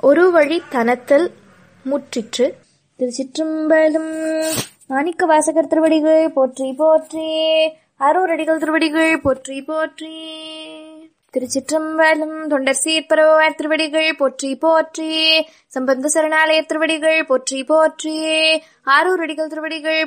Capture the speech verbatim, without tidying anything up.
ஒரு வழி தனத்தில் முற்றிற்று. திருச்சிற்றம்பலம். மாணிக்க வாசகர் திருவடிகள் போற்றி போற்றி. அரூரடிகள் திருவடிகள் போற்றி போற்றி. திருச்சிற்றம்பலம். தொண்டர் சீர்பரவார் திருவடிகள் போற்றி போற்றி. சம்பந்த சரணாலய திருவடிகள் போற்றி போற்றி. ஆரூரடிகள் திருவடிகள்